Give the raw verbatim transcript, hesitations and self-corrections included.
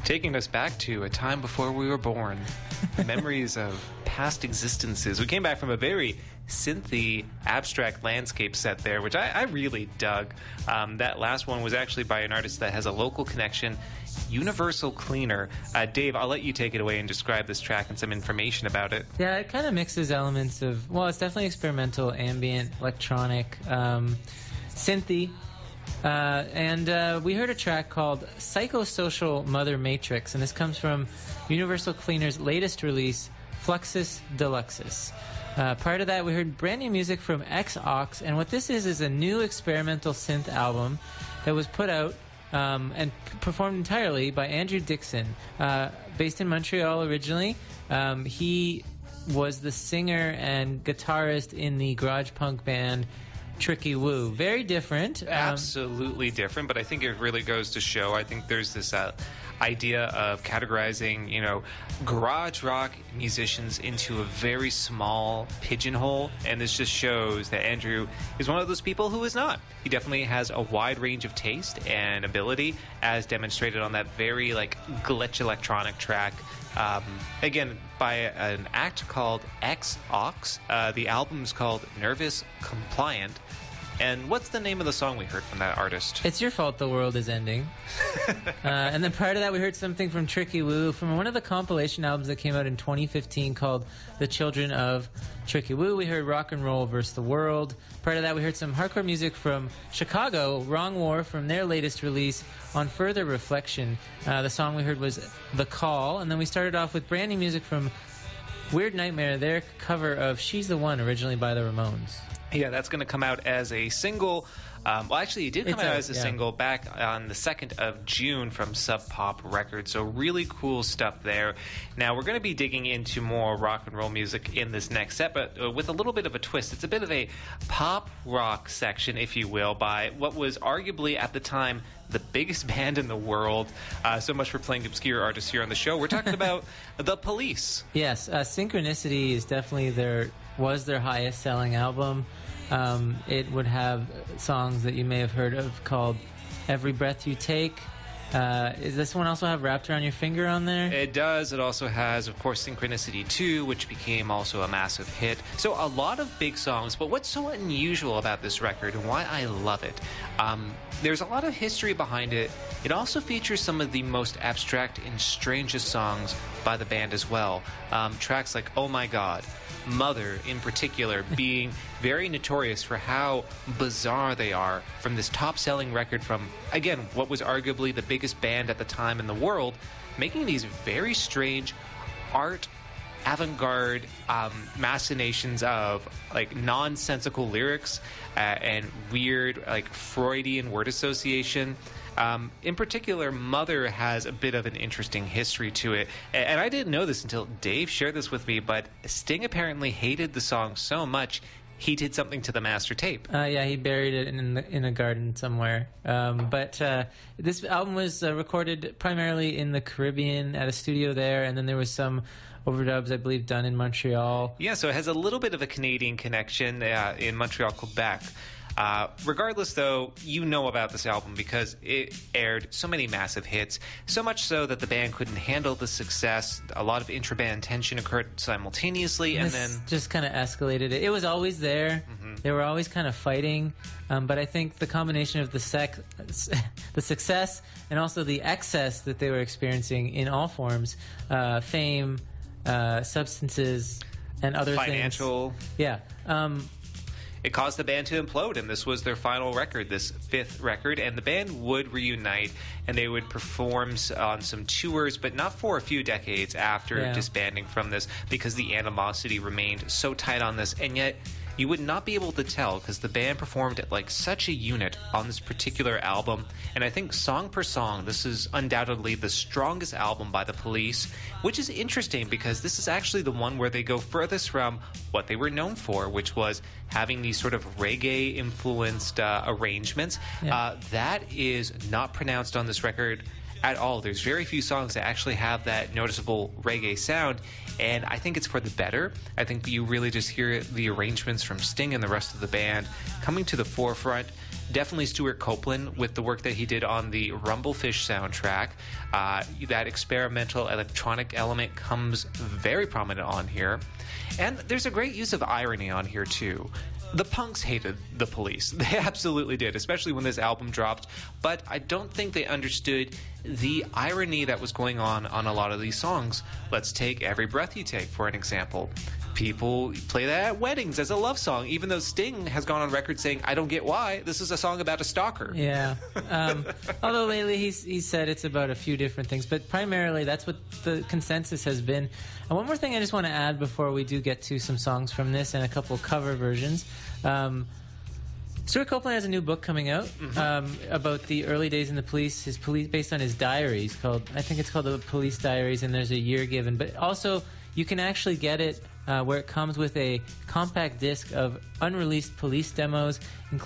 Taking us back to a time before we were born. Memories of past existences. We came back from a very synthy, abstract landscape set there, which I, I really dug. Um, that last one was actually by an artist that has a local connection, Universal Cleaner. Uh, Dave, I'll let you take it away and describe this track and some information about it. Yeah, it kind of mixes elements of, well, it's definitely experimental, ambient, electronic, um, synthy. Uh, and uh, we heard a track called Psychosocial Mother Matrix, and this comes from Universal Cleaner's latest release, Fluxus Deluxus. Uh, prior to that, we heard brand new music from X-Ox, and what this is is a new experimental synth album that was put out um, and p- performed entirely by Andrew Dixon, uh, based in Montreal originally. Um, he was the singer and guitarist in the garage punk band Tricky Woo. Very different. Um, Absolutely different, but I think it really goes to show, I think there's this uh, idea of categorizing, you know, garage rock musicians into a very small pigeonhole, and this just shows that Andrew is one of those people who is not. He definitely has a wide range of taste and ability, as demonstrated on that very, like, glitch electronic track. Um, again, by an act called X-Ox. Uh, the album's called Nervous Compliant. And what's the name of the song we heard from that artist? It's Your Fault the World is Ending. uh, and then prior to that, we heard something from Tricky Woo from one of the compilation albums that came out in twenty fifteen called The Children of Tricky Woo. We heard Rock and Roll versus the World. Prior to that, we heard some hardcore music from Chicago, Wrong War, from their latest release, On Further Reflection. Uh, the song we heard was The Call. And then we started off with brand new music from Weird Nightmare, their cover of She's the One, originally by the Ramones. Yeah, that's going to come out as a single. Um, well, actually, it did come It's out out, as a yeah. single back on the second of June from Sub Pop Records. So really cool stuff there. Now, we're going to be digging into more rock and roll music in this next set, but uh, with a little bit of a twist. It's a bit of a pop rock section, if you will, by what was arguably at the time the biggest band in the world. Uh, so much for playing obscure artists here on the show. We're talking about The Police. Yes, uh, Synchronicity is definitely their was their highest selling album. Um, it would have songs that you may have heard of called Every Breath You Take. Uh, does this one also have Wrapped Around Your Finger on there? It does. It also has, of course, Synchronicity two, which became also a massive hit. So a lot of big songs, but what's so unusual about this record and why I love it, um, there's a lot of history behind it. It also features some of the most abstract and strangest songs by the band as well. Um, tracks like Oh My God, Mother in particular, being very notorious for how bizarre they are from this top-selling record from, again, what was arguably the biggest band at the time in the world, making these very strange art avant-garde um, machinations of like nonsensical lyrics uh, and weird like Freudian word association. Um, in particular, Mother has a bit of an interesting history to it. And I didn't know this until Dave shared this with me, but Sting apparently hated the song so much, he did something to the master tape. Uh, yeah, he buried it in the, in a garden somewhere. Um, but uh, this album was uh, recorded primarily in the Caribbean at a studio there, and then there was some overdubs, I believe, done in Montreal. Yeah, so it has a little bit of a Canadian connection uh, in Montreal, Quebec. Uh, regardless, though, you know about this album because it aired so many massive hits, so much so that the band couldn't handle the success. A lot of intra-band tension occurred simultaneously, and This then just kind of escalated it. It was always there. Mm-hmm. They were always kind of fighting, um, but I think the combination of the sec- the success and also the excess that they were experiencing in all forms, uh, fame, uh, substances, and other financial. things. Yeah. Um, It caused the band to implode, and this was their final record, this fifth record, and the band would reunite, and they would perform on some tours, but not for a few decades after Yeah. disbanding from this, because the animosity remained so tight on this, and yet you would not be able to tell, because the band performed like such a unit on this particular album, and I think song per song, this is undoubtedly the strongest album by The Police, which is interesting, because this is actually the one where they go furthest from what they were known for, which was having these sort of reggae-influenced uh, arrangements. Yeah. Uh, that is not pronounced on this record at all. There's very few songs that actually have that noticeable reggae sound, and I think it's for the better. I think you really just hear the arrangements from Sting and the rest of the band coming to the forefront. Definitely Stuart Copeland with the work that he did on the Rumblefish soundtrack. Uh, that experimental electronic element comes very prominent on here. And there's a great use of irony on here, too. The punks hated the Police. They absolutely did, especially when this album dropped. But I don't think they understood the irony that was going on on a lot of these songs. Let's take Every Breath You Take, for an example. People play that at weddings as a love song, even though Sting has gone on record saying, I don't get why. This is a song about a stalker. Yeah. Um, although lately he's, he's said it's about a few different things, but primarily that's what the consensus has been. And one more thing I just want to add before we do get to some songs from this and a couple cover versions. Um, Stuart Copeland has a new book coming out mm-hmm. um, about the early days in the Police, his police based on his diaries. Called I think it's called the Police Diaries, and there's a year given. But also, you can actually get it uh, where it comes with a compact disc of unreleased Police demos, including